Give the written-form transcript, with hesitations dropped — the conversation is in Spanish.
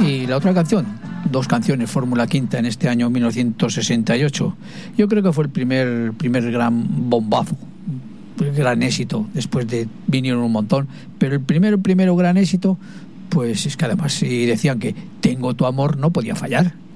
Y la otra canción, 2 canciones, Fórmula Quinta, en este año 1968. Yo creo que fue el primer gran bombazo, el gran éxito. Después vinieron un montón, pero el primero gran éxito, pues es que además, si decían que Tengo tu amor, no podía fallar.